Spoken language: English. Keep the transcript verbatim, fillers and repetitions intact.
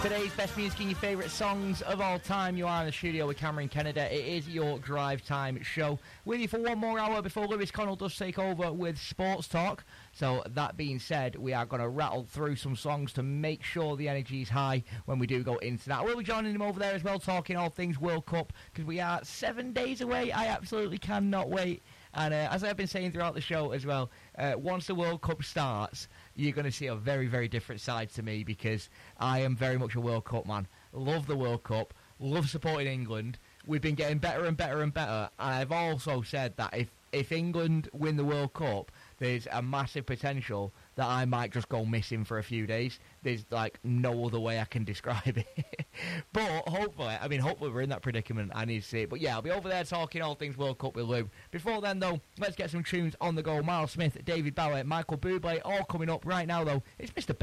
Today's best music and your favourite songs of all time. You are in the studio with Cameron Kennedy. It is your drive time show. With you for one more hour before Lewis Connell does take over with Sports Talk. So that being said, we are going to rattle through some songs to make sure the energy is high when we do go into that. We'll be joining him over there as well, talking all things World Cup, because we are seven days away. I absolutely cannot wait. And uh, as I've been saying throughout the show as well, uh, once the World Cup starts, you're going to see a very, very different side to me, because I am very much a World Cup man. Love the World Cup, love supporting England. We've been getting better and better and better. And I've also said that if, if England win the World Cup, there's a massive potential that I might just go missing for a few days. There's, like, no other way I can describe it. But, hopefully, I mean, hopefully we're in that predicament. I need to see it. But, yeah, I'll be over there talking all things World Cup with Lou. Before then, though, let's get some tunes on the go. Miles Smith, David Bowie, Michael Bublé, all coming up right now, though. It's Mister Ben.